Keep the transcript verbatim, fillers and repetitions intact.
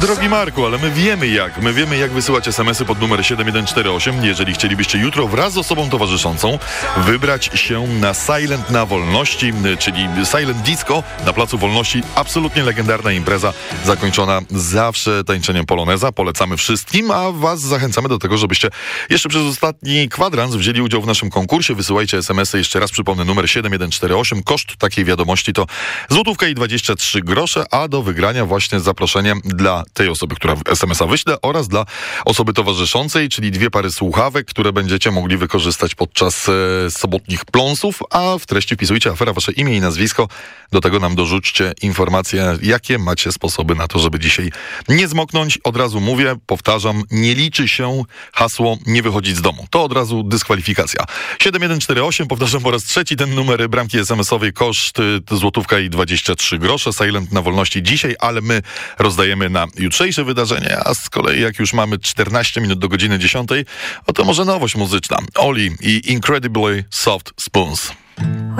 Drogi Marku, ale my wiemy jak. My wiemy jak wysyłać es em esy pod numer siedem jeden cztery osiem. Jeżeli chcielibyście jutro wraz z osobą towarzyszącą wybrać się na Silent na Wolności, czyli Silent Disco na Placu Wolności. Absolutnie legendarna impreza, zakończona zawsze tańczeniem poloneza. Polecamy wszystkim, a was zachęcamy do tego, żebyście jeszcze przez ostatni kwadrans wzięli udział w naszym konkursie. Wysyłajcie es em esy, jeszcze raz przypomnę, numer siedem jeden cztery osiem. Koszt takiej wiadomości to złotówka i dwadzieścia trzy grosze, a do wygrania właśnie zaproszenie dla tej osoby, która es em esa wyśle, oraz dla osoby towarzyszącej, czyli dwie pary słuchawek, które będziecie mogli wykorzystać podczas e, sobotnich pląsów, a w treści wpisujcie afera, wasze imię i nazwisko. Do tego nam dorzućcie informacje, jakie macie sposoby na to, żeby dzisiaj nie zmoknąć. Od razu mówię, powtarzam, nie liczy się hasło nie wychodzić z domu. To od razu dyskwalifikacja. siedem jeden cztery osiem, powtarzam po raz trzeci ten numer bramki es em esowej, koszt y, złotówka i dwadzieścia trzy grosze. Silent na Wolności dzisiaj, ale my rozdajemy na jutrzejsze wydarzenie, a z kolei jak już mamy czternaście minut do godziny dziesiątej, oto może nowość muzyczna. Oli i Incredibly Soft Spoons.